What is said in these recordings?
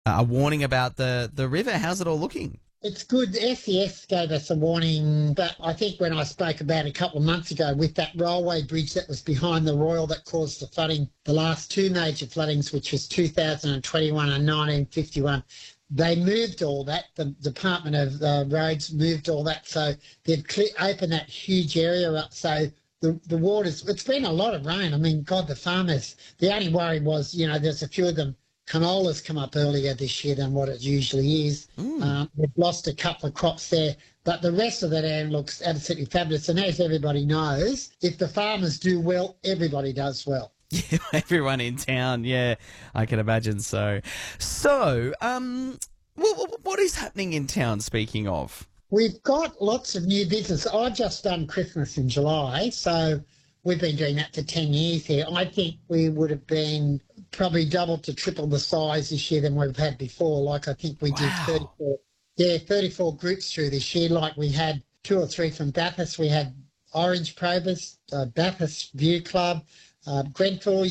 a warning about the river. How's it all looking? It's good. The SES gave us a warning, but I think when I spoke about it a couple of months ago with that railway bridge that was behind the Royal that caused the flooding, the last two major floodings, which was 2021 and 1951, they moved all that. The Department of Roads moved all that, so they've opened that huge area up. So the water's, it's been a lot of rain. I mean, God, the farmers, the only worry was, there's a few of them, canolas come up earlier this year than what it usually is. We've lost a couple of crops there, but the rest of the land looks absolutely fabulous. And as everybody knows, if the farmers do well, everybody does well. Yeah, everyone in town. Yeah, I can imagine so. So, what is happening in town, speaking of? We've got lots of new business. I've just done Christmas in July, so we've been doing that for 10 years here. I think we would have been probably double to triple the size this year than we've had before. Like, I think we did 34 groups through this year. Like, we had 2 or 3 from Bathurst. We had Orange Probus, Bathurst View Club, Grenfell,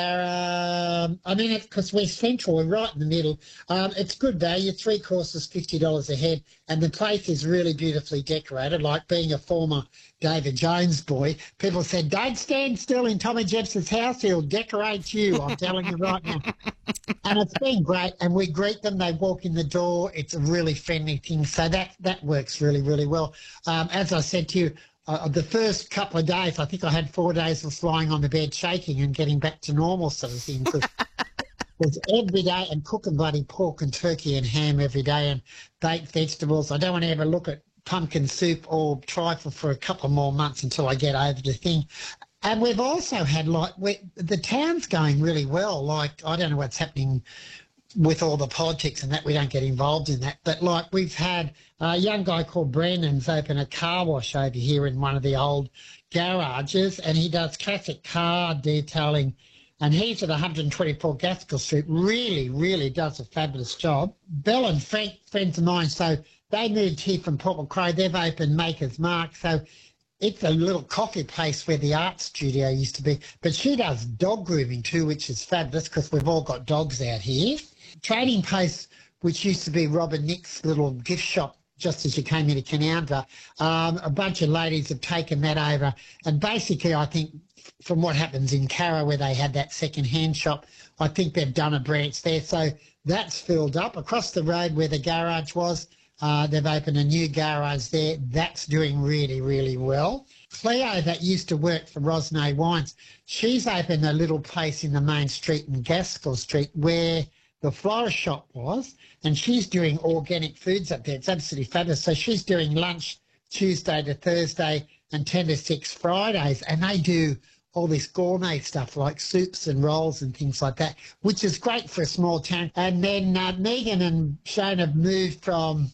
Eugara. I mean, because we're central, we're right in the middle. It's good value, 3 courses, $50 a head, and the place is really beautifully decorated. Like, being a former David Jones boy, people said, don't stand still in Tommy Jeffson's house, he'll decorate you, I'm telling you right now. And it's been great, and we greet them, they walk in the door, it's a really friendly thing, so that works really, really well. As I said to you, the first couple of days, I think I had 4 days of lying on the bed shaking and getting back to normal sort of thing. Because every day, and cooking bloody pork and turkey and ham every day and baked vegetables. I don't want to ever look at pumpkin soup or trifle for a couple more months until I get over the thing. And we've also had, the town's going really well. Like, I don't know what's happening with all the politics and that, we don't get involved in that. But, we've had a young guy called Brandon's open a car wash over here in one of the old garages, and he does classic car detailing, and he's at 124 Gaskell Street. Really, really does a fabulous job. Belle and Frank, friends of mine, so they moved here from Port Macquarie. They've opened Maker's Mark, so it's a little coffee place where the art studio used to be. But she does dog grooming too, which is fabulous because we've all got dogs out here. Trading Post, which used to be Robin Nick's little gift shop just as you came into Canowindra, a bunch of ladies have taken that over. And basically, I think from what happens in Carra where they had that second-hand shop, I think they've done a branch there. So that's filled up. Across the road where the garage was, they've opened a new garage there. That's doing really, really well. Cleo, that used to work for Rosnay Wines, she's opened a little place in the main street in Gaskell Street where the florist shop was, and she's doing organic foods up there. It's absolutely fabulous. So she's doing lunch Tuesday to Thursday and 10 to 6 Fridays, and they do all this gourmet stuff like soups and rolls and things like that, which is great for a small town. And then Megan and Shane have moved from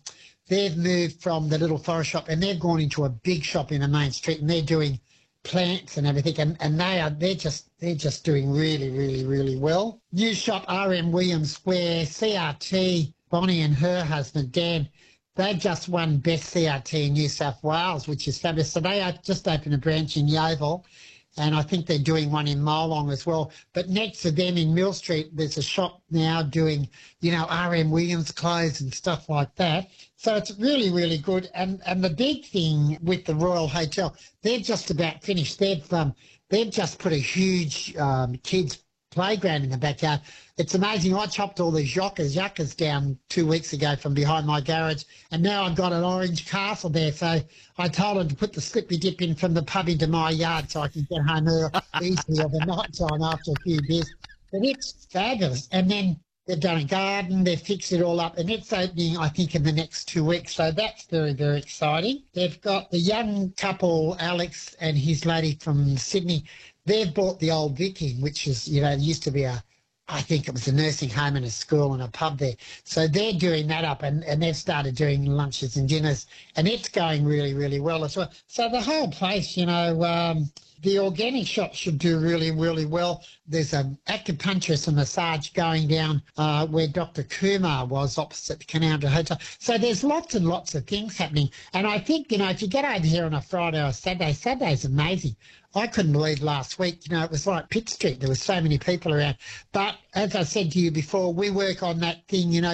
the little florist shop, and they've gone into a big shop in the main street, and they're doing plants and everything, and they're just doing really, really, really well. New shop RM Williams, where CRT, Bonnie and her husband Dan, they've just won Best CRT in New South Wales, which is fabulous. So they just opened a branch in Yeovil, and I think they're doing one in Molong as well. But next to them in Mill Street, there's a shop now doing, RM Williams clothes and stuff like that. So it's really, really good. And the big thing with the Royal Hotel, they're just about finished. They've just put a huge kids playground in the backyard. It's amazing. I chopped all these yuccas down 2 weeks ago from behind my garage, and now I've got an orange castle there. So I told them to put the slippy dip in from the pub into my yard so I can get home easily of the night time after a few beers. But it's fabulous. And then they've done a garden, they've fixed it all up, and it's opening, I think, in the next 2 weeks. So that's very, very exciting. They've got the young couple, Alex and his lady from Sydney. They've bought the old Vic in, which is, used to be I think it was a nursing home and a school and a pub there. So they're doing that up, and they've started doing lunches and dinners, and it's going really, really well as well. So the whole place, the organic shop should do really, really well. There's an acupuncturist and massage going down where Dr. Kumar was opposite the Canowindra Hotel. So there's lots and lots of things happening. And I think, if you get over here on a Friday or Saturday's amazing. I couldn't believe last week, it was like Pitt Street. There were so many people around. But as I said to you before, we work on that thing,